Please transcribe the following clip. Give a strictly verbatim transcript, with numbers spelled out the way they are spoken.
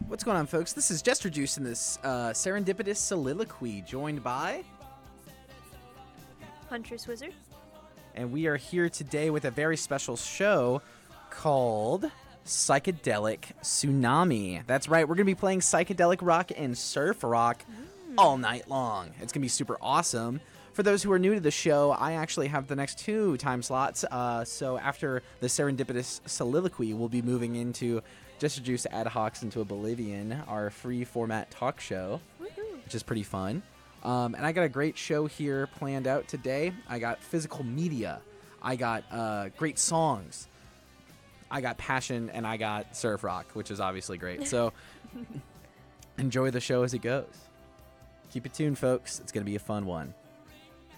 What's going on, folks? This is Jester Juice in this uh, serendipitous soliloquy, joined by... Huntress Wizard. And we are here today with a very special show called Psychedelic Tsunami. That's right, we're going to be playing psychedelic rock and surf rock mm. all night long. It's going to be super awesome. For those who are new to the show, I actually have the next two time slots. Uh, so after the serendipitous soliloquy, we'll be moving into Jester Juice Ad Hocs into Oblivion, our free format talk show, Woo-hoo. which is pretty fun. Um, and I got a great show here planned out today. I got physical media. I got uh, great songs. I got passion, and I got surf rock, which is obviously great. So enjoy the show as it goes. Keep it tuned, folks. It's going to be a fun one.